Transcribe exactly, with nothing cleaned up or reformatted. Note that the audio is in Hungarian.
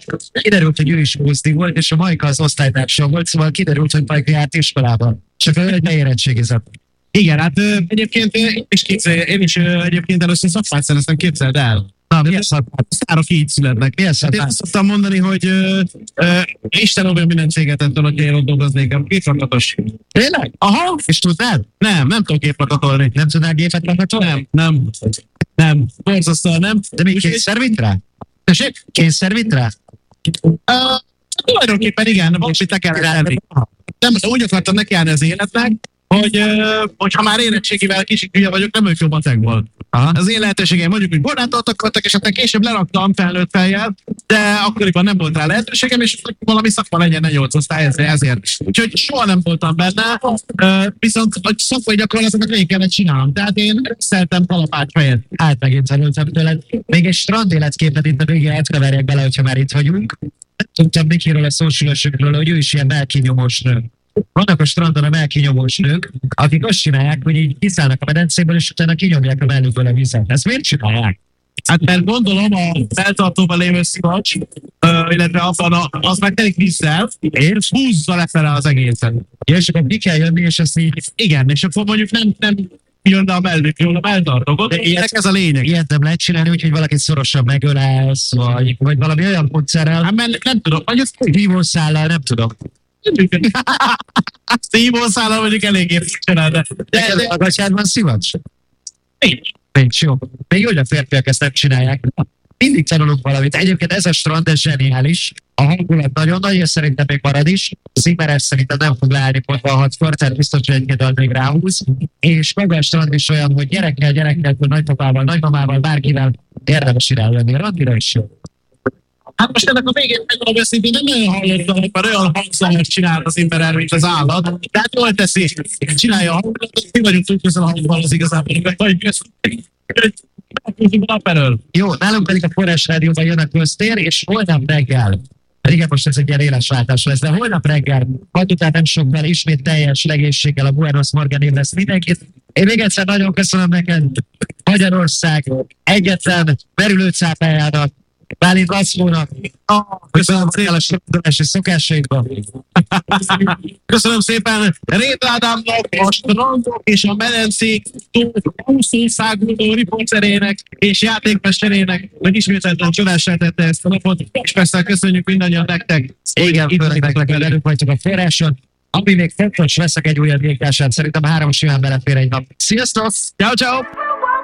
kiderült, hogy ő is pozitív volt, és a Majka az osztálytársa volt, szóval kiderült, hogy Majka járt iskolában. Csak ő egy beérettségizett. Igen, hát ö, egyébként ö, én is, képzel, én is ö, egyébként először szakmát szereztem, képzeld el. Na, milyen szakmát? Szárok így születnek. Milyen Hát én szakmát? azt szoktam mondani, hogy ö, ö, Isten óvja minden céget ettől, hogy én ott dolgoznék. A képrakatos. Tényleg? Aha. És tudnád? Nem, nem tudok képrakatolni. Nem tudnál gépet rakatolni? Nem, nem. Nem. Borzasztóan nem. De még Úgyhogy- kényszer vitt rá? Tessék? Kényszer vitt rá? Uh, tulajdonképpen igen, valamit le kellett tenni. Nem, úgy akartam nekiállni az életnek, hogy, uh, hogy ha már érettségivel kicsit hülye vagyok, nem ők jobb matekból. Az én lehetőségeim mondjuk, hogy borrátoltak voltak, és aztán később leraktam felnőtt fejjel, de akkoriban nem volt rá lehetőségem, és valami szakma legyen a nyolc osztály, ezért, ezért. Úgyhogy soha nem voltam benne, uh, viszont a szakmai gyakorlatokat végig kellett csinálnom. Tehát én reszeltem kalapács fejet. Hát megint tanultam tőled. Még egy strandéletképet itt a végén átkeverjek bele, hogyha már itt vagyunk. Tudtam Mikiről, a szósülösökről, hogy ő is ilyen melkinyomós nő. Vannak a strandon a melkinyomós nők, akik azt csinálják, hogy így kiszállnak a medencéből, és utána kinyomják a mellükből a vizet. Ezt miért csinálják? Hát mert gondolom a feltartóban lévő szivacs, uh, illetve abban a, az meg telik vízzel, és húzza lefele az egészet. Ja, és akkor ki kell jönni, és azt így... Igen, és akkor mondjuk nem, nem jön le a mellükről a melltartógot, de ilyet- ez a lényeg. Ilyet nem lehet csinálni, úgyhogy valakit szorosan megölelsz, vagy, vagy valami olyan módszerrel, Hát mert nem tudom, vagy ez hívószállal, nem tudom. szívószállal mondjuk eléggé csinál, de, de, De, de, a gatyádban szivacs? nincs. Nincs, jó. Még jó, hogy a férfiak ezt nem csinálják. Mindig tanulunk valamit. Egyébként ez a strand, ez zseniális. A hangulat nagyon nagy, és szerintem még marad is. Zimmeres szerintem nem fog leállni pont a hatkor, tehát biztos, hogy egy dal még ráhúz. És maga a strand is olyan, hogy gyerekkel, gyerekkel, nagypapával, nagymamával, bárkivel érdemes ide lenni. Randira is jó. Hát most ennek a végén megmondom őszintén, nem nagyon hallottam, hogy már olyan hangszalmat csinál az ember, mint az állat. De hát jól teszi, csinálja a hangulatot, mi vagyunk túl közel a hangban az igazából, hogy vagy köszönjük. Megküzdjük a nap elől. Jó, nálunk pedig a Forrás Rádióban jön a köztér, és holnap reggel, igen, most ez egy ilyen éles váltás lesz, de holnap reggel, hat után nem sokkal ismét teljes legészséggel a Buenos Morgan lesz mindenkit. Én még egyszer nagyon köszönöm neked, Magyarország egyetlen merülőcápájának, Bálint Lászlónak, köszönöm szépen a sorozási szokásaidban. Köszönöm szépen Réth Ádámnak, a strandok és a medencék úszószáguldó riporterének és játékmesterének, hogy ismételten csodássá tette ezt a napot, és persze köszönjük mindannyian nektek. Igen, Itt főleg vagytok nektek velünk vagytok a forráson. Ami még fontos, veszek egy újabb jégtását, szerintem három simán belefér egy nap. Sziasztok! Ciao, ciao!